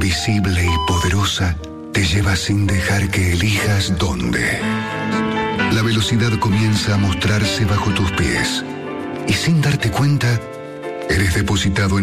invisible y poderosa te lleva sin dejar que elijas dónde. La velocidad comienza a mostrarse bajo tus pies y sin darte cuenta, eres depositado en